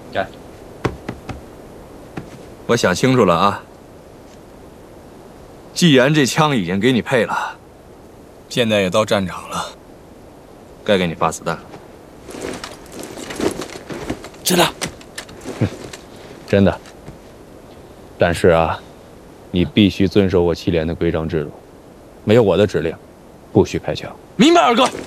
来， 我想清楚了啊。既然这枪已经给你配了， 现在也到战场了， 该给你发子弹了。 真的？ 真的。但是啊，你必须遵守我7连的规章制度，没有我的指令，不许开枪。 明白，二哥。